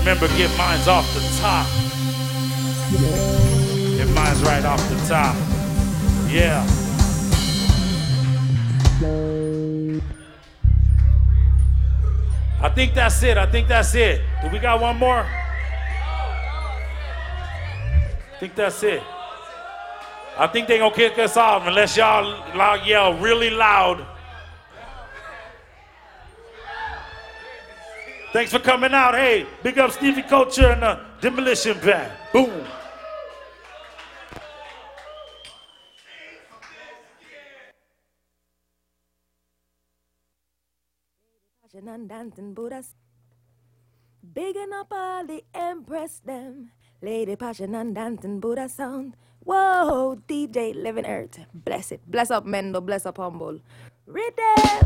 Remember, get mine's off the top. Get mine's right off the top. Yeah. I think that's it. I think that's it. Do we got one more? I think that's it. I think they gonna kick us off unless y'all yell really loud. Thanks for coming out. Hey, big up Stevie Culture and the Demolition Band. Boom. And dancing Buddhas, bigging up all the Empress them. Lady Passion and dancing Buddha sound. Whoa, DJ Living Earth, bless it. Bless up Mendo, bless up Humble. Rhythm.